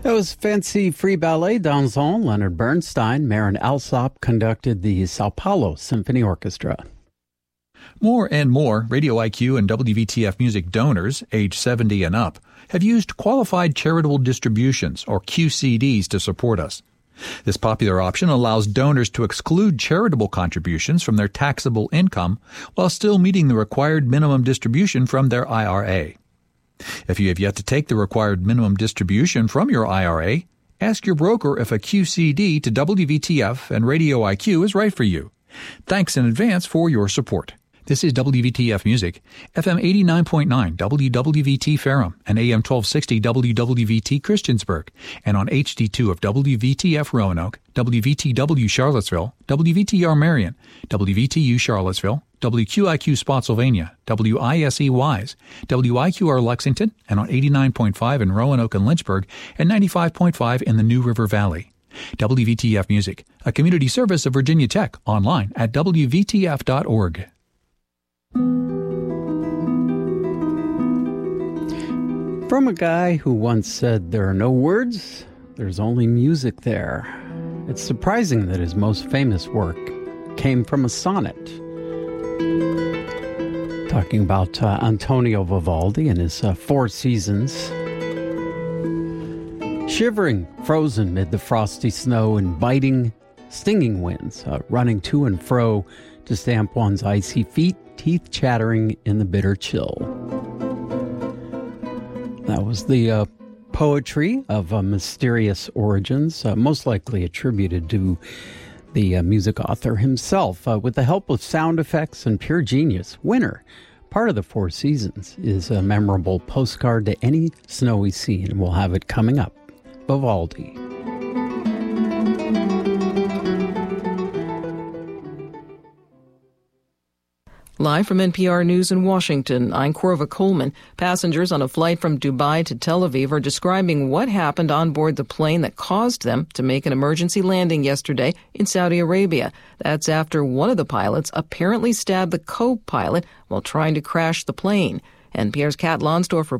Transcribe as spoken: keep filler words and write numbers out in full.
That was Fancy Free Ballet Dansant. Leonard Bernstein, Marin Alsop conducted the Sao Paulo Symphony Orchestra. More and more Radio I Q and W V T F Music donors, age seventy and up, have used Qualified Charitable Distributions, or Q C Ds, to support us. This popular option allows donors to exclude charitable contributions from their taxable income while still meeting the required minimum distribution from their I R A. If you have yet to take the required minimum distribution from your I R A, ask your broker if a Q C D to W V T F and Radio I Q is right for you. Thanks in advance for your support. This is W V T F Music, F M eighty-nine point nine W W V T Ferrum and A M twelve sixty W W V T Christiansburg, and on H D two of W V T F Roanoke, W V T W Charlottesville, W V T R Marion, W V T U Charlottesville, W Q I Q Spotsylvania, W I S E Wise, W I Q R Lexington, and on eighty-nine point five in Roanoke and Lynchburg, and ninety-five point five in the New River Valley. W V T F Music, a community service of Virginia Tech, online at W V T F dot org. From a guy who once said, "There are no words, there's only music there." It's surprising that his most famous work came from a sonnet. Talking about uh, Antonio Vivaldi and his uh, Four Seasons. Shivering, frozen mid the frosty snow and biting, stinging winds, uh, running to and fro to stamp one's icy feet, teeth chattering in the bitter chill. That was the uh, poetry of uh, mysterious origins, uh, most likely attributed to the uh, music author himself. Uh, with the help of sound effects and pure genius, Winter, part of the Four Seasons, is a memorable postcard to any snowy scene, and we'll have it coming up. Vivaldi. Live from N P R News in Washington, I'm Corva Coleman. Passengers on a flight from Dubai to Tel Aviv are describing what happened on board the plane that caused them to make an emergency landing yesterday in Saudi Arabia. That's after one of the pilots apparently stabbed the co-pilot while trying to crash the plane. N P R's Kat Lonsdorf